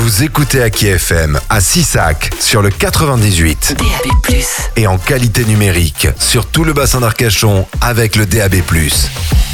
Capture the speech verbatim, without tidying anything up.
Vous écoutez Aki F M à Sissac sur le quatre-vingt-dix-huit. D A B plus. Et en qualité numérique sur tout le bassin d'Arcachon avec le D A B plus.